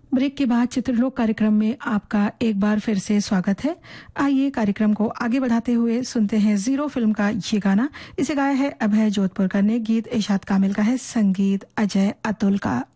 Break के बाद चित्रलोक कार्यक्रम में आपका एक बार फिर से स्वागत है। आइए कार्यक्रम को आगे बढ़ाते हुए सुनते हैं जीरो फिल्म का ये गाना। इसे गाया है अभय जोधपुरकर ने, गीत इरशाद कामिल का है, संगीत अजय अतुल का।